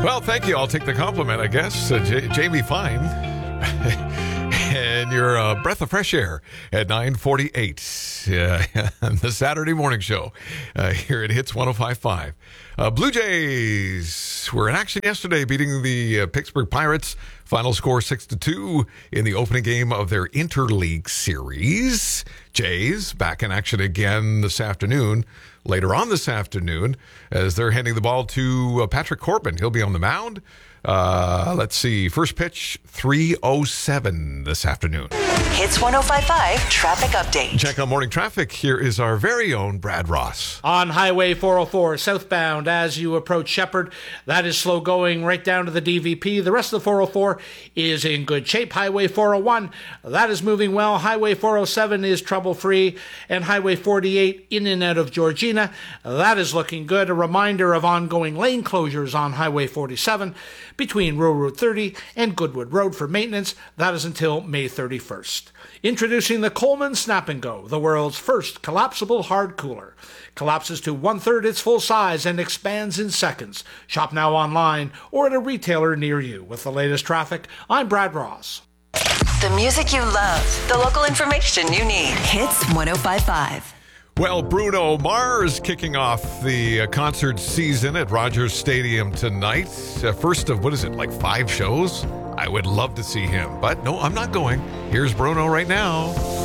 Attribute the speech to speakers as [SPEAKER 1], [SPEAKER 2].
[SPEAKER 1] Well, thank you. I'll take the compliment, I guess. Jamie Fine. And your breath of fresh air at 9:48. The Saturday morning show here at Hits 105.5. Blue Jays were in action yesterday, beating the Pittsburgh Pirates. Final score 6-2 in the opening game of their interleague series. Jays back in action again this afternoon. Later on this afternoon, as they're handing the ball to Patrick Corbin. He'll be on the mound. Let's see. First pitch, 3:07 this afternoon.
[SPEAKER 2] Hits 105.5 traffic update.
[SPEAKER 1] Check out morning traffic. Here is our very own Brad Ross.
[SPEAKER 3] On Highway 404 southbound as you approach Shepherd, that is slow going right down to the DVP. The rest of the 404 is in good shape. Highway 401, that is moving well. Highway 407 is trouble-free. And Highway 48 in and out of Georgina, that is looking good. A reminder of ongoing lane closures on Highway 47 between Rural Route 30 and Goodwood Road for maintenance. That is until May 31st. Introducing the Coleman Snap & Go, the world's first collapsible hard cooler. Collapses to 1/3 its full size and expands in seconds. Shop now online or at a retailer near you. With the latest traffic, I'm Brad Ross.
[SPEAKER 2] The music you love, the local information you need. Hits 105.5.
[SPEAKER 1] Well, Bruno Mars kicking off the concert season at Rogers Stadium tonight. First of, 5 shows? I would love to see him, but no, I'm not going. Here's Bruno right now.